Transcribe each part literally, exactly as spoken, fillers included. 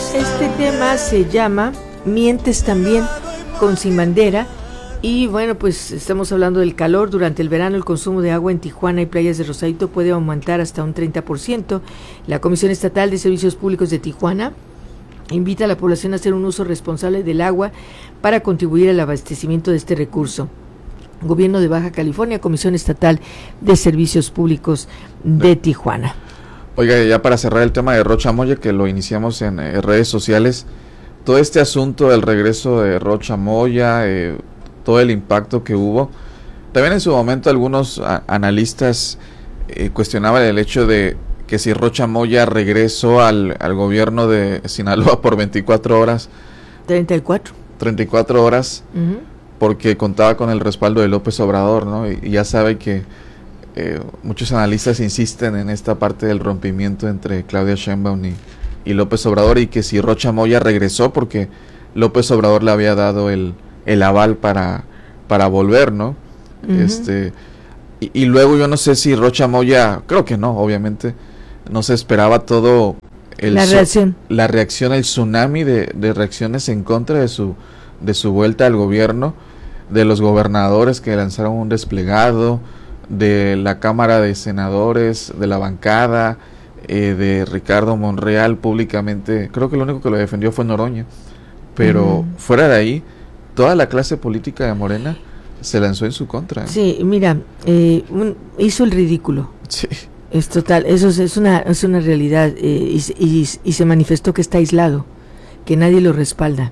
Este tema se llama Mientes también, con Sin Bandera. Y bueno, pues estamos hablando del calor. Durante el verano el consumo de agua en Tijuana y playas de Rosarito puede aumentar hasta un treinta por ciento. La Comisión Estatal de Servicios Públicos de Tijuana invita a la población a hacer un uso responsable del agua para contribuir al abastecimiento de este recurso. Gobierno de Baja California, Comisión Estatal de Servicios Públicos de Tijuana. Oiga, ya para cerrar el tema de Rocha Moya, que lo iniciamos en eh, redes sociales, todo este asunto del regreso de Rocha Moya, eh, todo el impacto que hubo, también en su momento algunos a, analistas eh, cuestionaban el hecho de que si Rocha Moya regresó al, al gobierno de Sinaloa por veinticuatro horas, treinta y cuatro treinta y cuatro horas, uh-huh. porque contaba con el respaldo de López Obrador, ¿no? Y, y ya sabe que eh, muchos analistas insisten en esta parte del rompimiento entre Claudia Sheinbaum y, y López Obrador, y que si Rocha Moya regresó porque López Obrador le había dado el, el aval para, para volver, ¿no? Uh-huh. Este, y, y luego yo no sé si Rocha Moya, creo que no, obviamente, no se esperaba todo el la reacción, su, la reacción, el tsunami de, de reacciones en contra de su de su vuelta al gobierno, de los gobernadores que lanzaron un desplegado, de la Cámara de Senadores, de la bancada, eh, de Ricardo Monreal públicamente. Creo que lo único que lo defendió fue Noroña, pero uh-huh. fuera de ahí, toda la clase política de Morena se lanzó en su contra. Sí, mira, eh, un, hizo el ridículo. Sí. Es total, eso es, es una es una realidad, eh, y, y, y se manifestó que está aislado, que nadie lo respalda.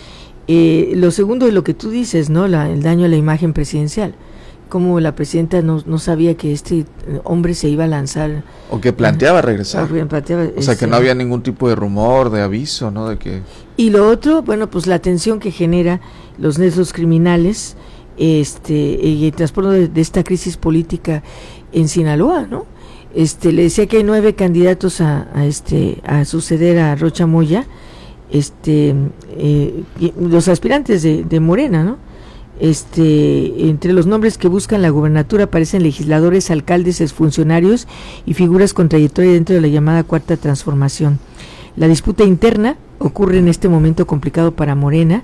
Eh, lo segundo de lo que tú dices, ¿no? La, el daño a la imagen presidencial, como la presidenta no, no sabía que este hombre se iba a lanzar, o que planteaba regresar, o, planteaba, o sea, este, que no había ningún tipo de rumor, de aviso, ¿no? De que... Y lo otro, bueno, pues la tensión que genera los nexos criminales, este, y el transporte de, de esta crisis política en Sinaloa, ¿no? Este, le decía que hay nueve candidatos a, a este a suceder a Rocha Moya, este eh, los aspirantes de, de Morena, ¿no? Este, entre los nombres que buscan la gubernatura aparecen legisladores, alcaldes, exfuncionarios y figuras con trayectoria dentro de la llamada Cuarta Transformación. La disputa interna ocurre en este momento complicado para Morena.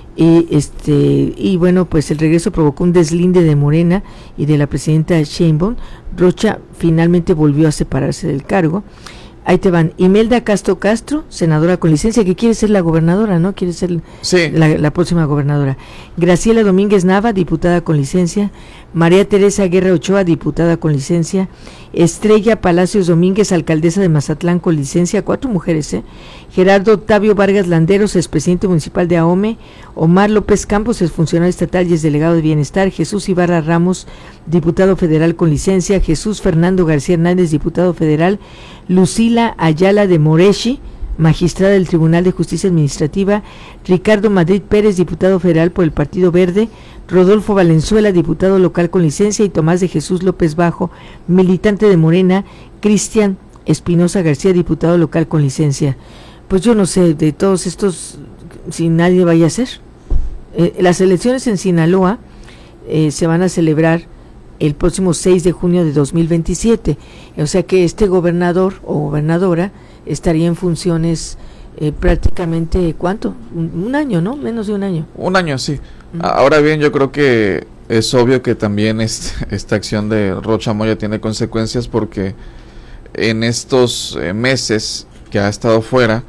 Y este y bueno, pues el regreso provocó un deslinde de Morena y de la presidenta Sheinbaum. Rocha finalmente volvió a separarse del cargo. Ahí te van: Imelda Castro Castro, senadora con licencia, que quiere ser la gobernadora, ¿no? Quiere ser sí. la, la próxima gobernadora. Graciela Domínguez Nava, diputada con licencia. María Teresa Guerra Ochoa, diputada con licencia. Estrella Palacios Domínguez, alcaldesa de Mazatlán con licencia, cuatro mujeres, ¿eh? Gerardo Octavio Vargas Landeros, expresidente municipal de Ahome. Omar López Campos, exfuncionario estatal y exdelegado de Bienestar. Jesús Ibarra Ramos, diputado federal con licencia. Jesús Fernando García Hernández, diputado federal. Lucila Ayala de Moreshi, magistrada del Tribunal de Justicia Administrativa. Ricardo Madrid Pérez, diputado federal por el Partido Verde. Rodolfo Valenzuela, diputado local con licencia, y Tomás de Jesús López Bajo, militante de Morena. Cristian Espinosa García, diputado local con licencia. Pues yo no sé, de todos estos, si nadie vaya a ser. Eh, las elecciones en Sinaloa eh, se van a celebrar el próximo seis de junio de dos mil veintisiete, o sea que este gobernador o gobernadora estaría en funciones eh, prácticamente, ¿cuánto? Un, un año, ¿no? Menos de un año. Un año, sí. Uh-huh. Ahora bien, yo creo que es obvio que también este, esta acción de Rocha Moya tiene consecuencias, porque en estos eh, meses que ha estado fuera,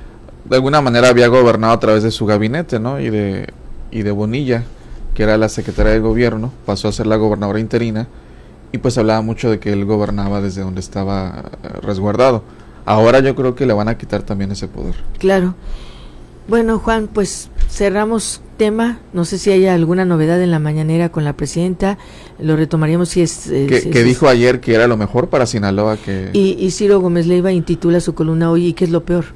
de alguna manera había gobernado a través de su gabinete, ¿no? Y de, y de Bonilla, que era la secretaria de gobierno, pasó a ser la gobernadora interina, y pues hablaba mucho de que él gobernaba desde donde estaba resguardado. Ahora yo creo que le van a quitar también ese poder. Claro. Bueno, Juan, pues cerramos tema. No sé si hay alguna novedad en la mañanera con la presidenta. Lo retomaríamos si es... Eh, que si que es, dijo ayer que era lo mejor para Sinaloa. que Y, y Ciro Gómez Leiva intitula su columna hoy, ¿y qué es lo peor?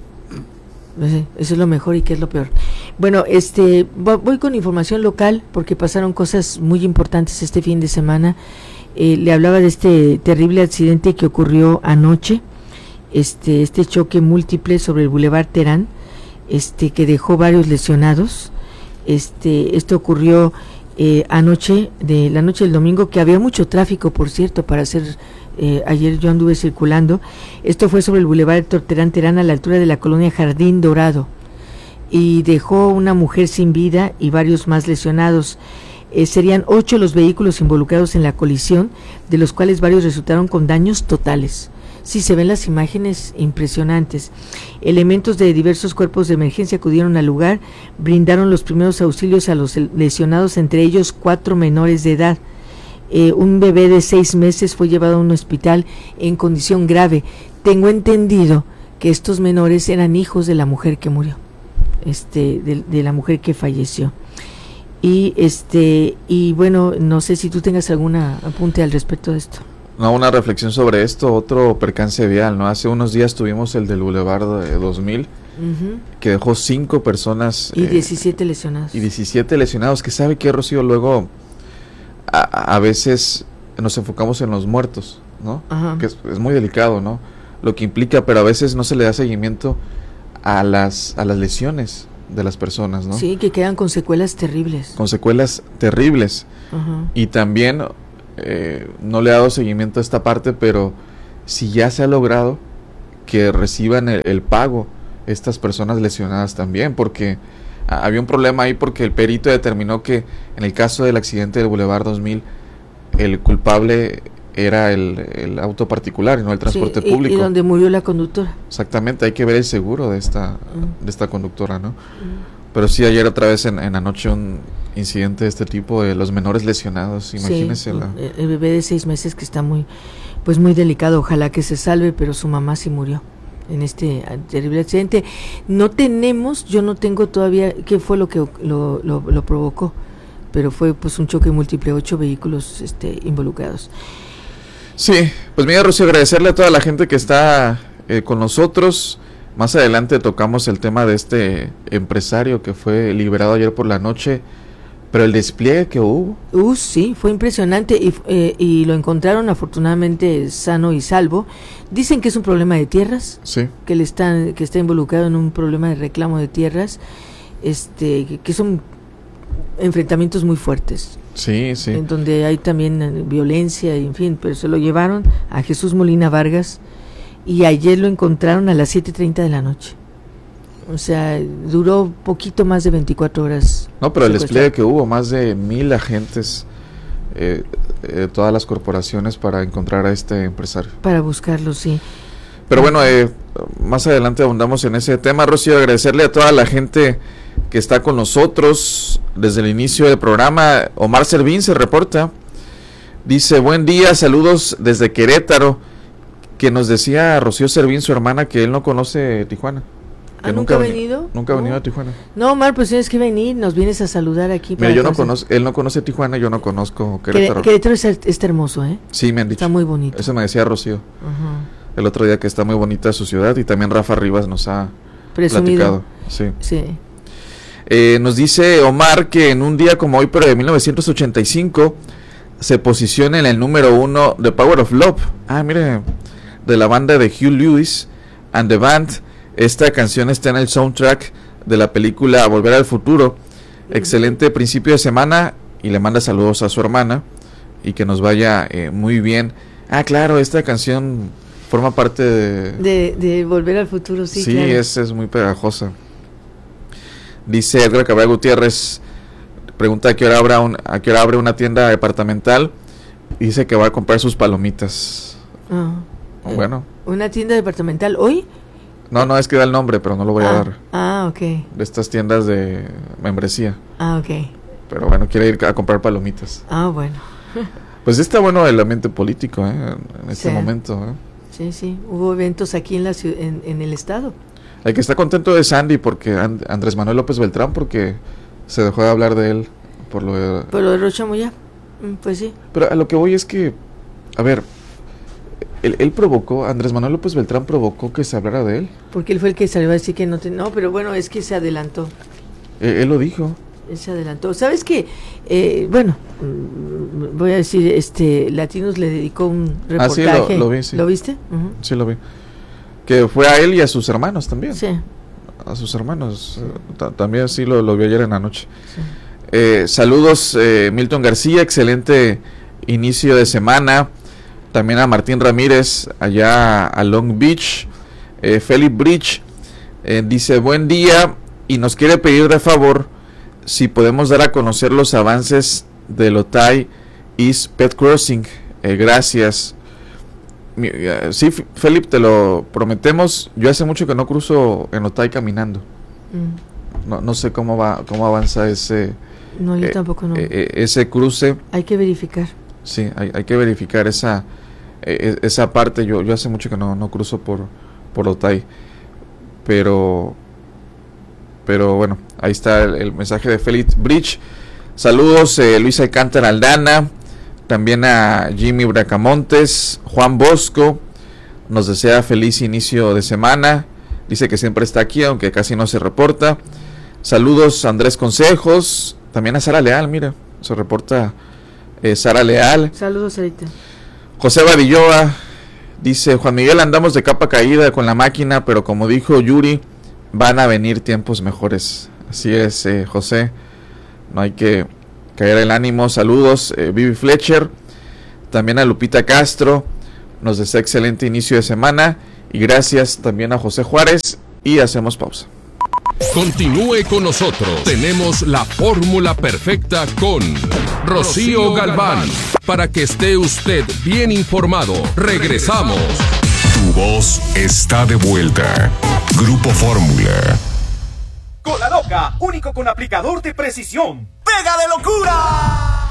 Eso es lo mejor y qué es lo peor. Bueno, este voy con información local porque pasaron cosas muy importantes este fin de semana. Eh, le hablaba de este terrible accidente que ocurrió anoche, este este choque múltiple sobre el Boulevard Terán, este que dejó varios lesionados. Este esto ocurrió eh, anoche, de la noche del domingo, que había mucho tráfico, por cierto, para ser eh, ayer yo anduve circulando. Esto fue sobre el Boulevard Torterán Terán, a la altura de la colonia Jardín Dorado, y dejó una mujer sin vida y varios más lesionados. Eh, serían ocho los vehículos involucrados en la colisión, de los cuales varios resultaron con daños totales. Sí, se ven las imágenes impresionantes. Elementos de diversos cuerpos de emergencia acudieron al lugar, brindaron los primeros auxilios a los lesionados, entre ellos cuatro menores de edad. Eh, un bebé de seis meses fue llevado a un hospital en condición grave. Tengo entendido que estos menores eran hijos de la mujer que murió, este, de, de la mujer que falleció. Y este y bueno, no sé si tú tengas alguna apunte al respecto de esto. No, una reflexión sobre esto, otro percance vial, ¿no? Hace unos días tuvimos el del Boulevard dos mil, uh-huh, que dejó cinco personas. Y eh, diecisiete lesionados. Y diecisiete lesionados, que sabe que, Rocío, luego a, a veces nos enfocamos en los muertos, ¿no? Ajá. Que es, es muy delicado, ¿no? Lo que implica, pero a veces no se le da seguimiento a las, a las lesiones de las personas, ¿no? Sí, que quedan con secuelas terribles. Con secuelas terribles. Uh-huh. Y también eh, no le he dado seguimiento a esta parte, pero si ya se ha logrado que reciban el, el pago estas personas lesionadas también, porque a, había un problema ahí, porque el perito determinó que en el caso del accidente del Boulevard dos mil, el culpable era el, el auto particular y no el transporte sí, y, público. Y donde murió la conductora. Exactamente, hay que ver el seguro de esta, mm. de esta conductora, ¿no? Mm. Pero sí, ayer otra vez en, en la noche un incidente de este tipo, de los menores lesionados, imagínense. Sí, la... el bebé de seis meses que está muy, pues muy delicado, ojalá que se salve, pero su mamá sí murió en este terrible accidente. No tenemos, yo no tengo todavía qué fue lo que lo, lo, lo provocó, pero fue pues un choque múltiple, ocho vehículos este, involucrados. Sí, pues mira, Rocío, agradecerle a toda la gente que está eh, con nosotros. Más adelante tocamos el tema de este empresario que fue liberado ayer por la noche, pero el despliegue que hubo. Uh, sí, fue impresionante y, eh, y lo encontraron afortunadamente sano y salvo. Dicen que es un problema de tierras, sí, que le están, que está involucrado en un problema de reclamo de tierras, este, que, que son enfrentamientos muy fuertes. Sí, sí. En donde hay también violencia, en fin, pero se lo llevaron a Jesús Molina Vargas y ayer lo encontraron a las siete treinta de la noche. O sea, duró poquito más de veinticuatro horas. No, pero el despliegue que hubo, más de mil agentes eh, de eh, todas las corporaciones para encontrar a este empresario. Para buscarlo, sí. Pero bueno, eh, más adelante abundamos en ese tema. Rocío, agradecerle a toda la gente que está con nosotros desde el inicio del programa. Omar Servín se reporta, dice: buen día, saludos desde Querétaro, que nos decía Rocío Servín, su hermana, que él no conoce Tijuana, que ¿Ah, nunca ha venido? Nunca ha no. venido a Tijuana. No, Omar, pues tienes que venir, nos vienes a saludar aquí. Mira, yo no conozco, él no conoce Tijuana, yo no conozco Querétaro. Querétaro es, es hermoso, ¿eh? Sí, me han dicho. Está muy bonito. Eso me decía Rocío. Uh-huh. El otro día, que está muy bonita su ciudad, y también Rafa Rivas nos ha Presumido. platicado. Sí. Sí. Eh, nos dice Omar que en un día como hoy, pero de mil novecientos ochenta y cinco, se posiciona en el número uno de Power of Love. Ah, mire, de la banda de Hugh Lewis and the Band. Esta canción está en el soundtrack de la película Volver al Futuro. Excelente principio de semana, y le manda saludos a su hermana y que nos vaya eh, muy bien. Ah, claro, esta canción forma parte de... De, de Volver al Futuro, sí, Sí, claro. es, es muy pegajosa. Dice Edgar Caballero Gutiérrez, pregunta a qué hora habrá un, a qué hora abre una tienda departamental, y dice que va a comprar sus palomitas. Ah, Bueno. ¿Una tienda departamental hoy? No, no, es que da el nombre, pero no lo voy ah, a dar. Ah, ok. De estas tiendas de membresía. Ah, ok. Pero bueno, quiere ir a comprar palomitas. Ah, bueno. Pues está bueno el ambiente político, ¿eh? En este sí. momento, ¿eh? Sí, sí. Hubo eventos aquí en la ciudad, en, en el estado. El que está contento de Sandy, porque And- Andrés Manuel López Beltrán, porque se dejó de hablar de él por lo de... Por lo de Rocha Moya. Pues sí. Pero a lo que voy es que, a ver, él, él provocó, Andrés Manuel López Beltrán provocó que se hablara de él. Porque él fue el que salió a decir que no te... No, pero bueno, es que se adelantó. Eh, él lo dijo. Él se adelantó. ¿Sabes qué? Eh, bueno, voy a decir, este, Latinos le dedicó un reportaje. Ah, sí, lo, lo vi, sí. ¿Lo viste? Uh-huh. Sí, lo vi. Que fue a él y a sus hermanos también. Sí. A sus hermanos. T- también sí lo, lo vi ayer en la noche. Sí. Eh, saludos, eh, Milton García, excelente inicio de semana. también a Martín Ramírez allá a Long Beach. eh, Philip Bridge eh, dice buen día y nos quiere pedir de favor si podemos dar a conocer los avances del Otay East Pet Crossing. eh, gracias. Sí, Felipe, te lo prometemos. Yo hace mucho que no cruzo en Otay caminando. Mm. No, no sé cómo va, cómo avanza ese. No, yo eh, tampoco no. Eh, ese cruce. Hay que verificar. Sí, hay, hay que verificar esa eh, esa parte. Yo yo hace mucho que no, no cruzo por por Otay, pero pero bueno, ahí está el, el mensaje de Felipe Bridge. Saludos, eh, Luis Alcántara Aldana. También a Jimmy Bracamontes, Juan Bosco, nos desea feliz inicio de semana, dice que siempre está aquí, aunque casi no se reporta. Saludos a Andrés Consejos, también a Sara Leal, mira, se reporta eh, Sara Leal. Saludos, Sarita. José Badilloa, dice Juan Miguel, andamos de capa caída con la máquina, pero como dijo Yuri, van a venir tiempos mejores. Así es, eh, José, no hay que caer el ánimo. Saludos, eh, Vivi Fletcher, también a Lupita Castro, nos desea excelente inicio de semana y gracias también a José Juárez y hacemos pausa. Continúe con nosotros, tenemos la fórmula perfecta con Rocío Galván, para que esté usted bien informado. Regresamos. Tu voz está de vuelta. Grupo Fórmula. Cola Loca, único con aplicador de precisión. ¡Pega de locura!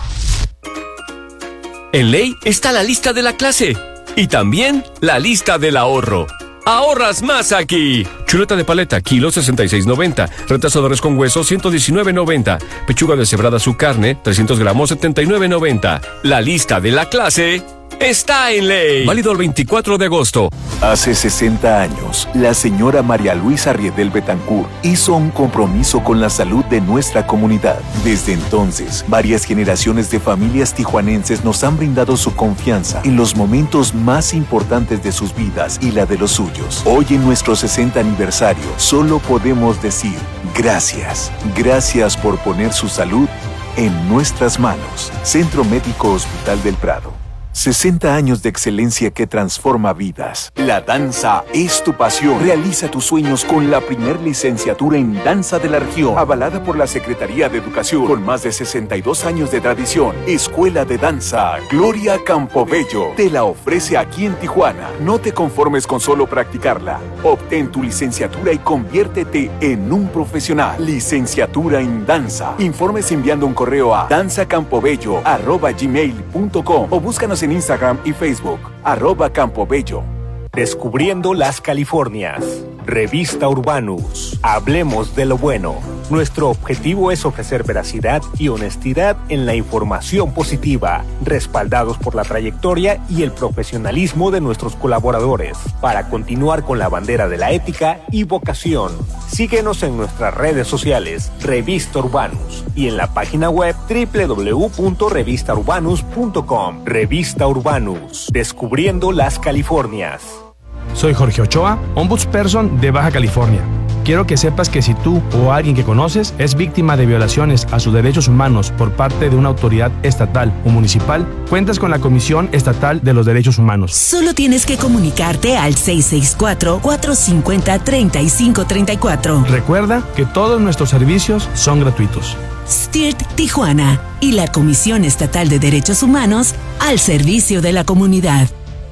En Ley está la lista de la clase y también la lista del ahorro. ¡Ahorras más aquí! Chuleta de paleta, kilo sesenta y seis noventa. Retazo de res con hueso, ciento diecinueve noventa. Pechuga deshebrada su carne, trescientos gramos, setenta y nueve noventa. La lista de la clase está en Ley. Válido el veinticuatro de agosto. Hace sesenta años, la señora María Luisa Riedel Betancourt hizo un compromiso con la salud de nuestra comunidad. Desde entonces, varias generaciones de familias tijuanenses nos han brindado su confianza en los momentos más importantes de sus vidas y la de los suyos. Hoy, en nuestro sesenta aniversario, solo podemos decir gracias. Gracias por poner su salud en nuestras manos. Centro Médico Hospital del Prado. sesenta años de excelencia que transforma vidas. La danza es tu pasión. Realiza tus sueños con la primer licenciatura en danza de la región, avalada por la Secretaría de Educación, con más de sesenta y dos años de tradición. Escuela de Danza Gloria Campobello te la ofrece aquí en Tijuana. No te conformes con solo practicarla. Obtén tu licenciatura y conviértete en un profesional. Licenciatura en danza. Informes enviando un correo a danzacampobello arroba gmail punto com o búscanos en en Instagram y Facebook, arroba Campobello. Descubriendo las Californias. Revista Urbanus. Hablemos de lo bueno. Nuestro objetivo es ofrecer veracidad y honestidad en la información positiva, respaldados por la trayectoria y el profesionalismo de nuestros colaboradores, para continuar con la bandera de la ética y vocación. Síguenos en nuestras redes sociales, Revista Urbanus, y en la página web doble u doble u doble u punto revista urbanus punto com. Revista Urbanus. Descubriendo las Californias. Soy Jorge Ochoa, Ombudsperson de Baja California. Quiero que sepas que si tú o alguien que conoces es víctima de violaciones a sus derechos humanos por parte de una autoridad estatal o municipal, cuentas con la Comisión Estatal de los Derechos Humanos. Solo tienes que comunicarte al seis seis cuatro, cuatro cinco cero, tres cinco tres cuatro. Recuerda que todos nuestros servicios son gratuitos. S T I R T Tijuana y la Comisión Estatal de Derechos Humanos al servicio de la comunidad.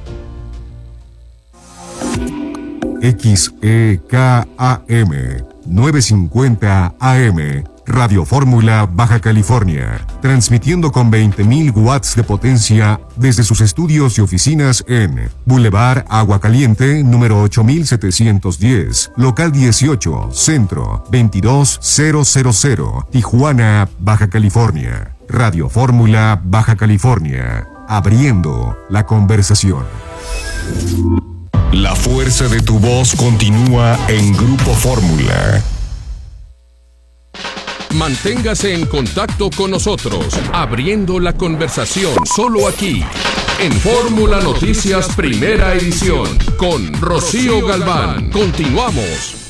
X E K A M novecientos cincuenta A M Radio Fórmula Baja California, transmitiendo con veinte mil watts de potencia desde sus estudios y oficinas en Boulevard Agua Caliente, número ocho mil setecientos diez, local dieciocho, centro, veintidós mil, Tijuana, Baja California. Radio Fórmula Baja California, abriendo la conversación. La fuerza de tu voz continúa en Grupo Fórmula. Manténgase en contacto con nosotros, abriendo la conversación, solo aquí, en Fórmula Noticias Primera Edición, con Rocío Galván. Continuamos.